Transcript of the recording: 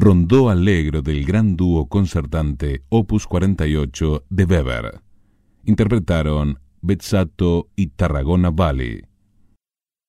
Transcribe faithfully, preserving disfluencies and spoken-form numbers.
Rondó Allegro del gran dúo concertante Opus cuarenta y ocho de Weber. Interpretaron Bezzato y Tarragona Valley.